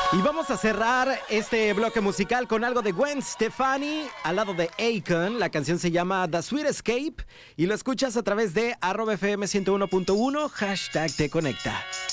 Y vamos a cerrar este bloque musical con algo de Gwen Stefani al lado de Akon. La canción se llama The Sweet Escape y lo escuchas a través de @FM 101.1, #Te Conecta.